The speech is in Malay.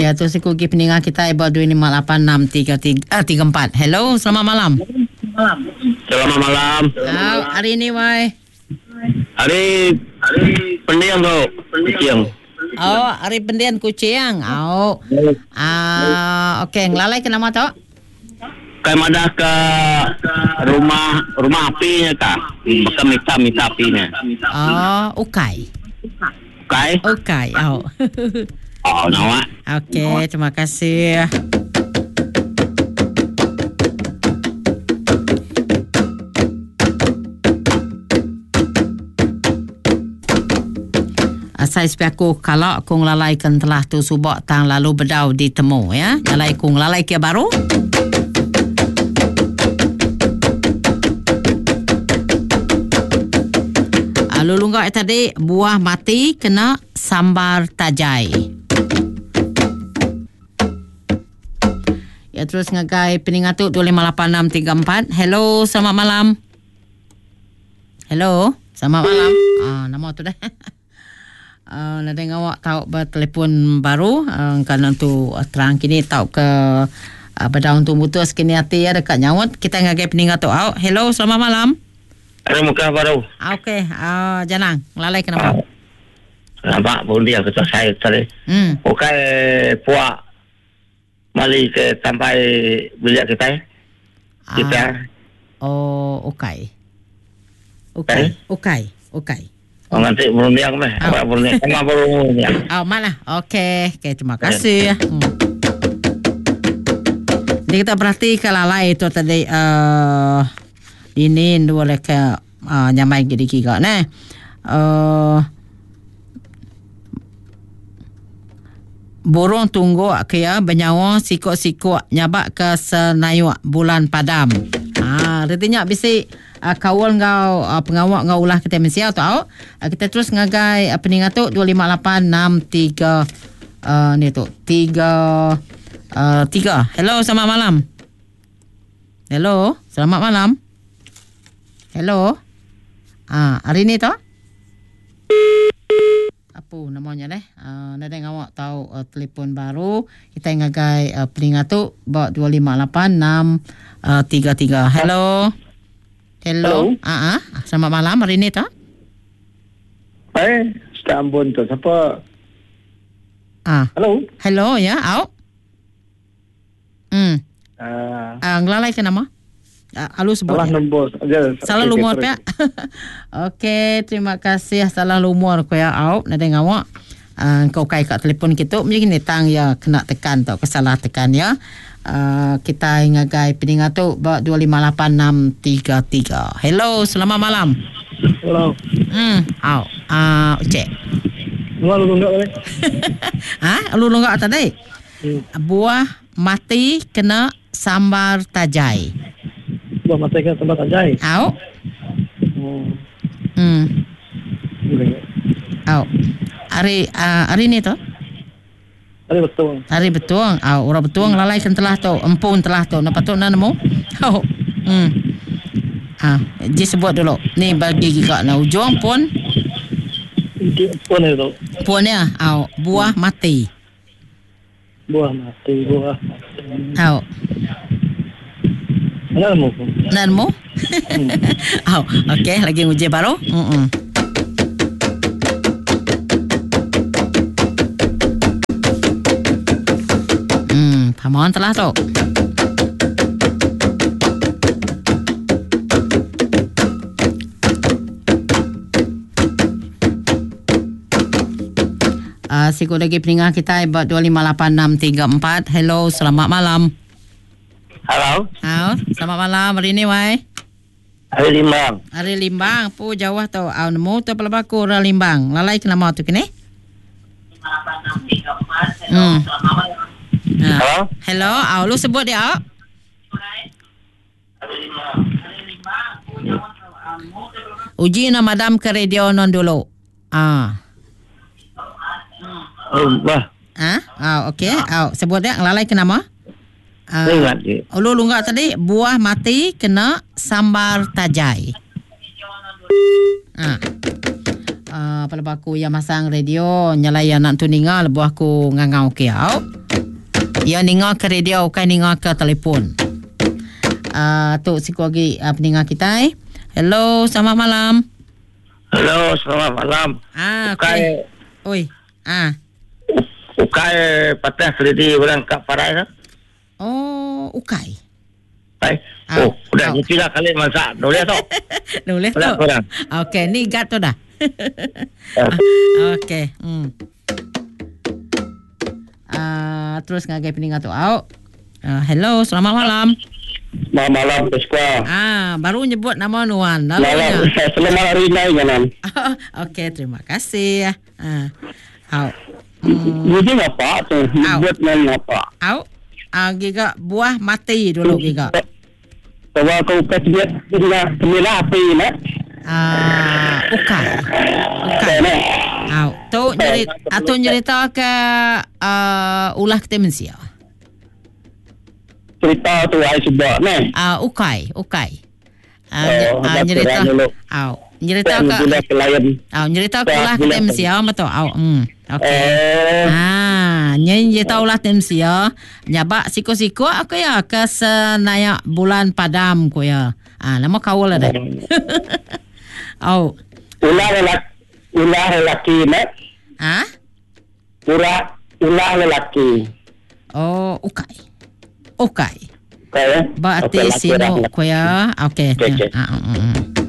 Ya, tu siku pergi peninggal kita ibu 25863334. Hello, selamat malam. Selamat malam. Hari ni wai. Hari pendiam tu. Kucing. Hari pendiam kucing. Okey, ngelalai ke nama tu? Kayak madah ke rumah apinya kah? Bukan mita apinya. Ukai. Ukai? Ukai. Nawa. Okey, terima kasih. Saya sepiaku kalau aku ngelalaikan telah tu subak tang lalu bedau ditemu ya. Nyalai ku ngelalai ke baru. Lalu enggak tadi buah mati kena sambar tajai. Ya terus ngagai peningatuk 258634. Hello, selamat malam. Hello, selamat malam. Nama tu dah. Nada ngawak tahu bertelefon baru kerana tu terang kini tahu ke berdaun tu mutus kini hati ya dekat nyawat kita ngagai peningatuk. Hello, selamat malam. Ada muka baru. Okey, janang lalai kenapa? Nampak boleh yang ketua saya tadi. Bukan puak mali ke sampai bilik kita. Kita. Okey. Nanti berundiang meh. Apa berundiang? Sama berundiang. Mana? Okey, terima kasih. Jadi kita perhati ke lalai itu tadi ini dua leka nyamai gidi kika ne. Borong tunggu kaya benyawa sikok-sikok nyabak ke senayuk bulan padam. Artinya bisi kawal ngau pengawak ngau ulah kita mensia atau kita terus ngagai peningatuk 258633 ni tu 3. Hello, selamat malam. Hello, selamat malam. Hello. Hari ni tu? Apa namanya deh? Nada ngawak tahu telefon baru. Kita ngagai peningatuk bawa 258633. Hello. Selamat malam. Hari ni tu? Stambun tu siapa? Hello ya, ngelalai ke nama? Alus sebut. Salah nombor aja. Salah lumur ya. Okey, terima kasih. Salah lumur ko ya. Nada ngawak. Kau kai kat telefon kita mungkin ni tang ya kena tekan tau kesalah tekan ya. Kita ngagai peningatuk 258633. Hello, selamat malam. Hello. Cek. Lu lunggak tadi. Lu lunggak tadi. Buah mati kena sambar tajai. Buah mati kena sambar tajai. Hari ni tu? Hari betul. Orang betul lalai kan telah tu, empun telah tu. Nampak tu nak nemu? Ji sebut dulu. Ni bagi kita nak ujung pun. Pun itu. Pun ya. Buah mati. Buah mati. Nak nemu? Okey, lagi uji baru. Paman telah tu. Siku lagi peninggal kita 258634. Hello, selamat malam. Halo. Selamat malam. Hari ni wai. Hari Limbang. Hari Limbang. Pu jauh tu. Nemu tu pelabaku orang Limbang. Lalai ke nama tu kini? 258634. Selamat malam. Hello. Lu sebut dia. Uji nama madam ke radio non dulu. Okey. Sebut dia lalai ke nama? Lu lunggak tadi buah mati kena sambar tajai. Pelabaku yang masang radio nyalai anak tu ningal buahku ngangau kiau. Ya dengar ke radio, bukan dengar ke telefon. Tu siku lagi pendengar kita. Hello, selamat malam. Hello, selamat malam. Okey. Oi. Ukai patah selidi orang kat parai kan? Oh, ukai. Udah nyuci lah kali masak. Boleh tak? Boleh tak? Okey, ni gat tu dah. Okey. Terus ngagai pendengar tu. Hello, selamat malam. Selamat malam, Puspa. Baru nyebut nama Nuan. Selamat hari ini, Janan. Okey, terima kasih. Jadi apa tu? Buat nama apa? Giga buah mati dulu giga. Kalau kau kasih dia semula api nak? Ukai. Tu cerita ke ulah kita mensia. Cerita tu ai sebab ni. Ukai. Cerita ke ulah kita mensia betul. Okey. Cerita ulah kita mensia. Nyabak siko-siko aku ya ke senayak bulan padam ko ya. Nama kau lah dah. Ulah lelaki nak? Ulah lelaki. Ukai. Berarti sino ko ya. Okey.